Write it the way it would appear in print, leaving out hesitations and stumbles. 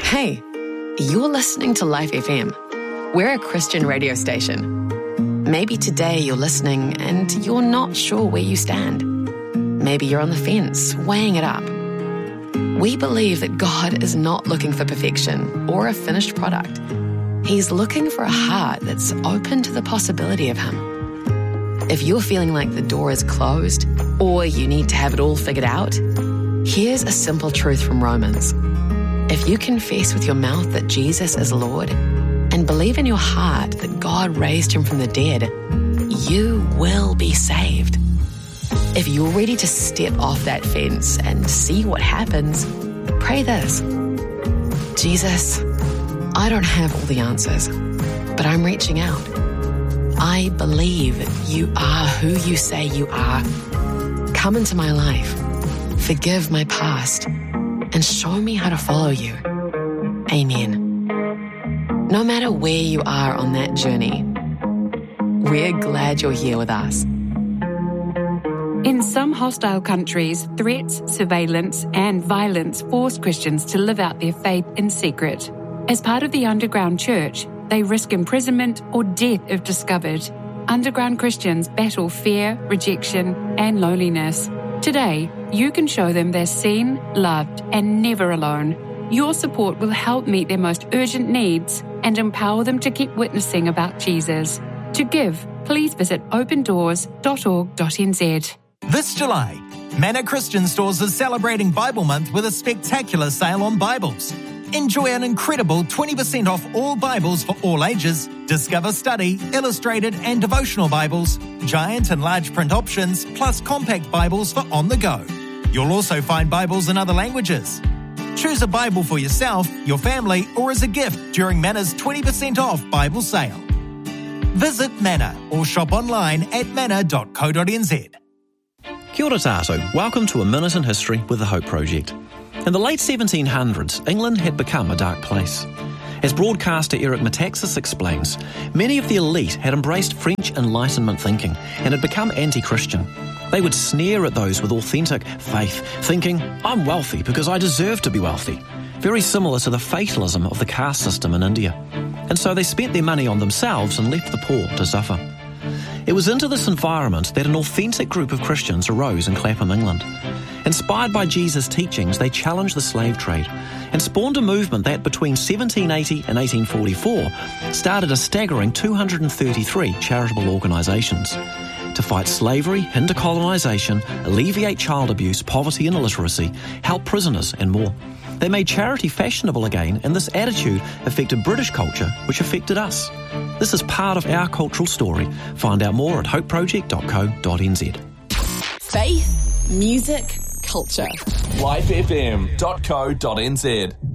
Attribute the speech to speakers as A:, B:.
A: Hey, you're listening to Life FM. We're a Christian radio station. Maybe today you're listening and you're not sure where you stand. Maybe you're on the fence, weighing it up. We believe that God is not looking for perfection or a finished product. He's looking for a heart that's open to the possibility of Him. If you're feeling like the door is closed or you need to have it all figured out, here's a simple truth from Romans. If you confess with your mouth that Jesus is Lord and believe in your heart that God raised Him from the dead, you will be saved. If you're ready to step off that fence and see what happens, pray this. Jesus, I don't have all the answers, but I'm reaching out. I believe that you are who you say you are. Come into my life, forgive my past, and show me how to follow you. Amen. No matter where you are on that journey, we're glad you're here with us.
B: In some hostile countries, threats, surveillance, and violence force Christians to live out their faith in secret. As part of the underground church, they risk imprisonment or death if discovered. Underground Christians battle fear, rejection, and loneliness. Today, you can show them they're seen, loved, and never alone. Your support will help meet their most urgent needs and empower them to keep witnessing about Jesus. To give, please visit opendoors.org.nz.
C: This July, Manor Christian Stores is celebrating Bible Month with a spectacular sale on Bibles. Enjoy an incredible 20% off all Bibles for all ages. Discover study, illustrated and devotional Bibles, giant and large print options, plus compact Bibles for on the go. You'll also find Bibles in other languages. Choose a Bible for yourself, your family, or as a gift during Manor's 20% off Bible sale. Visit Manor or shop online at manor.co.nz.
D: Kia ora tātou. Welcome to A Minute in History with the Hope Project. In the late 1700s, England had become a dark place. As broadcaster Eric Metaxas explains, many of the elite had embraced French Enlightenment thinking and had become anti-Christian. They would sneer at those with authentic faith, thinking, I'm wealthy because I deserve to be wealthy. Very similar to the fatalism of the caste system in India. And so they spent their money on themselves and left the poor to suffer. It was into this environment that an authentic group of Christians arose in Clapham, England. Inspired by Jesus' teachings, they challenged the slave trade and spawned a movement that between 1780 and 1844 started a staggering 233 charitable organisations to fight slavery, hinder colonisation, alleviate child abuse, poverty and illiteracy, help prisoners and more. They made charity fashionable again, and this attitude affected British culture, which affected us. This is part of our cultural story. Find out more at hopeproject.co.nz.
A: Faith, music, culture.
E: lifefm.co.nz